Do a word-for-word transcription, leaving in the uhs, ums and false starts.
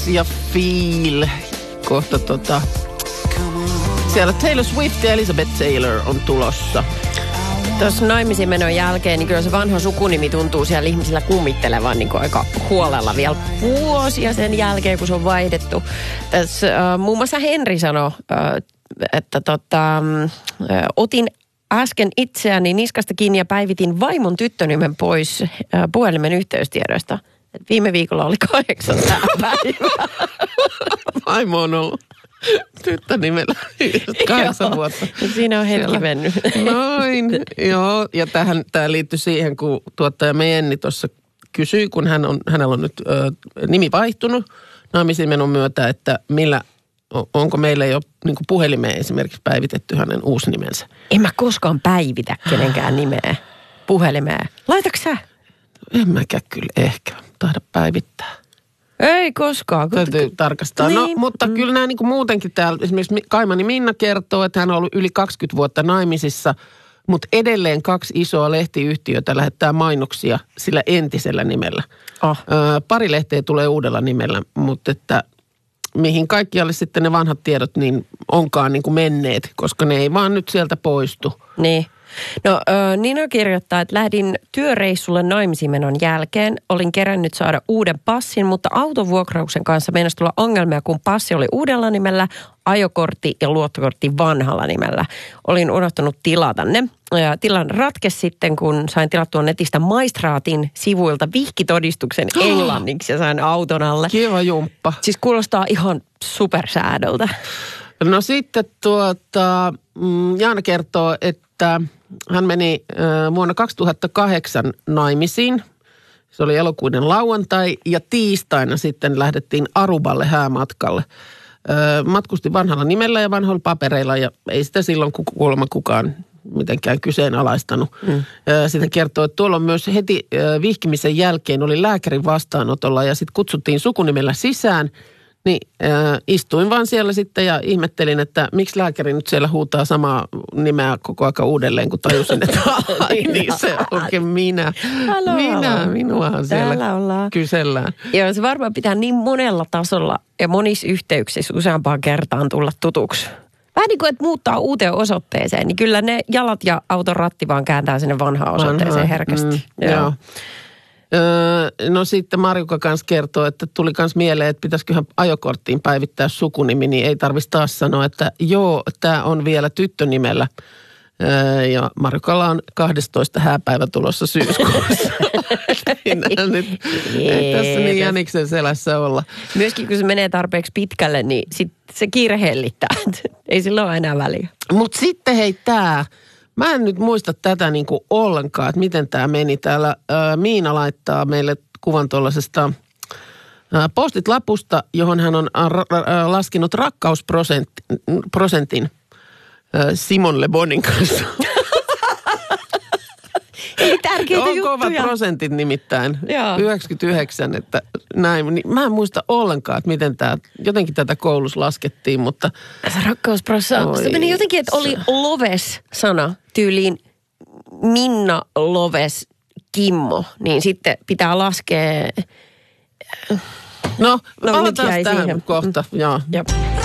Alex ja Phil. Kohta tota... Siellä Taylor Swift ja Elizabeth Taylor on tulossa. Tuossa naimisiin menon jälkeen, niin kyllä se vanha sukunimi tuntuu siellä ihmisillä kummittelevan niin aika huolella vielä vuosia sen jälkeen, kun se on vaihdettu. Tässä äh, muun muassa Henri sanoi, äh, että tota, äh, otin äsken itseäni niskasta kiinni ja päivitin vaimon tyttönimen pois äh, puhelimen yhteystiedoista. Et viime viikolla oli kahdeksan päivää. Vaimo on ollut tyttönimellä kahdeksan vuotta. Siinä on hetki siellä mennyt. Noin, joo. Ja tähän, tämä liittyy siihen, kun tuottajamme Jenni tuossa kysyi, kun hän on, hänellä on nyt ö, nimi vaihtunut naimisiin menon myötä, että millä, onko meillä jo niin kuin puhelimeen esimerkiksi päivitetty hänen uusi nimensä. En mä koskaan päivitä kenenkään nimeä puhelimeen. Laitatko sä? En mäkään kyllä ehkä tahda päivittää. Ei koskaan. Täytyy tarkastaa. Niin. No, mutta mm. kyllä nämä niin kuin muutenkin täällä, esimerkiksi Kaimani Minna kertoo, että hän on ollut yli kaksikymmentä vuotta naimisissa, mutta edelleen kaksi isoa lehtiyhtiötä lähettää mainoksia sillä entisellä nimellä. Oh. Ö, pari lehteä tulee uudella nimellä, mutta että mihin kaikkialle sitten ne vanhat tiedot niin onkaan niin kuin menneet, koska ne ei vaan nyt sieltä poistu. Niin. No Nina kirjoittaa, että lähdin työreissulle naimisimenon jälkeen. Olin kerännyt saada uuden passin, mutta autovuokrauksen kanssa meinasi tulla ongelmia, kun passi oli uudella nimellä, ajokortti ja luottokortti vanhalla nimellä. Olin unohtanut tilata ne. Ja tilan ratkesi sitten, kun sain tilattua netistä maistraatin sivuilta vihkitodistuksen englanniksi ja sain auton alle. Kiva jumppa. Siis kuulostaa ihan supersäädöltä. No sitten tuota, Jaana kertoo, että hän meni äh, vuonna kaksituhattakahdeksan naimisiin. Se oli elokuinen lauantai ja tiistaina sitten lähdettiin Aruballe häämatkalle. Äh, matkusti vanhalla nimellä ja vanhoilla papereilla ja ei sitä silloin kuulemma kukaan mitenkään kyseenalaistanut. Mm. Äh, sitten kertoo, että tuolla on myös heti äh, vihkimisen jälkeen oli lääkärin vastaanotolla ja sitten kutsuttiin sukunimellä sisään. Niin äh, istuin vaan siellä sitten ja ihmettelin, että miksi lääkäri nyt siellä huutaa samaa nimeä koko aika uudelleen, kun tajusin, että ai niin se onkin minä. Halo, minä, halo. minuahan siellä ollaan. kysellään. Joo, se varmaan pitää niin monella tasolla ja monissa yhteyksissä useampaan kertaan tulla tutuksi. Vähän niin kuin, että muuttaa uuteen osoitteeseen, niin kyllä ne jalat ja auton ratti vaan kääntää sinne vanhaan osoitteeseen Vanha. herkästi. Mm, joo. joo. Öö, no sitten Marjuka kanssa kertoo, että tuli kans mieleen, että pitäisiköhän ajokorttiin päivittää sukunimi, niin ei tarvitsisi taas sanoa, että joo, tämä on vielä tyttönimellä. Öö, ja Marjukalla on kahdestoista hääpäivä tulossa syyskuussa. nyt, ei tässä niin jäniksen selässä olla. Myöskin kun se menee tarpeeksi pitkälle, niin sit se kiire hellittää. Ei sillä ole enää väliä. Mutta sitten hei tää. Mä en nyt muista tätä niin kuin ollenkaan, että miten tämä meni. Täällä ää, Miina laittaa meille kuvan tuollaisesta postit-lapusta, johon hän on ää, ää, laskenut rakkausprosentin ää, Simon Le Bonin kanssa. Ei tärkeitä on juttuja. On kovat prosentit nimittäin. Joo. yhdeksänkymmentäyhdeksän, että näin. Niin mä en muista ollenkaan, että miten tämä, jotenkin tätä koulussa laskettiin, mutta... Se rakkausprosentti. Se meni jotenkin, että oli Loves-sana tyyliin Minna Loves Kimmo, niin sitten pitää laskea... No, no palataan tähän siihen. kohta, joo. Jop.